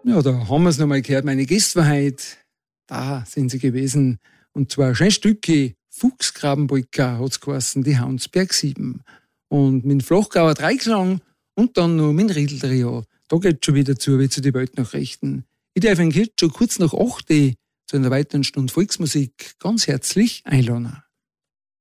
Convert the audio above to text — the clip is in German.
Ja, da haben wir es nochmal gehört. Meine Gäste war heute, da sind sie gewesen. Und zwar schön Stücke, Fuchsgrabenpolka hat's geheißen, die Haunsberg 7. Und mit dem Flachgauer Dreiklang und dann noch mit dem Riedl-Trio. Da geht's schon wieder zu, wie zu die Weltnachrichten. Ich darf ihn jetzt schon kurz nach 8 zu einer weiteren Stunde Volksmusik ganz herzlich einladen.